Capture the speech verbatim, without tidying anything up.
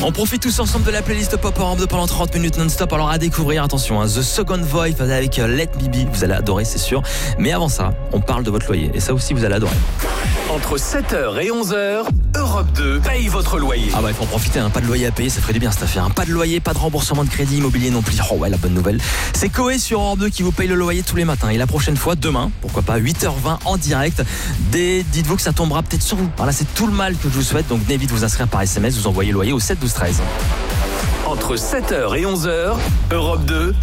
On profite tous ensemble de la playlist Pop Europe deux pendant trente minutes non-stop. Alors à découvrir, attention, hein, The Second Voice avec Let Me Be. Vous allez adorer, c'est sûr. Mais avant ça, on parle de votre loyer. Et ça aussi, vous allez adorer. Entre sept heures et onze heures, Europe deux paye votre loyer. Ah bah il faut en profiter, hein. Pas de loyer à payer, ça ferait du bien cette affaire. Hein. Pas de loyer, pas de remboursement de crédit immobilier non plus. Oh ouais, la bonne nouvelle. C'est Coé sur Europe deux qui vous paye le loyer tous les matins. Et la prochaine fois, demain, pourquoi pas, huit heures vingt en direct. Dès, dites-vous que ça tombera peut-être sur vous. Voilà, c'est tout le mal que je vous souhaite. Donc venez vite vous inscrire par S M S, vous envoyez loyer au sept douze treize. Entre sept heures et onze heures, Europe deux